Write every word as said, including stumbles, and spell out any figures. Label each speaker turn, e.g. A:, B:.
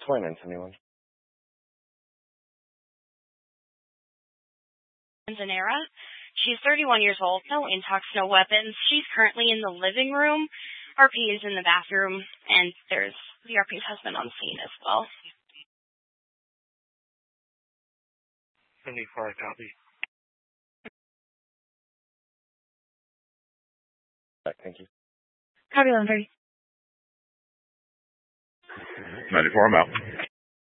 A: Twin, anyone?
B: Zanera. She's thirty-one years old, no intox, no weapons. She's currently in the living room. R P is in the bathroom, and there's the R P's husband on scene as well.
C: seventy-four, copy.
A: Thank you.
B: Copy, eleven thirty.
D: ninety-four, I'm out.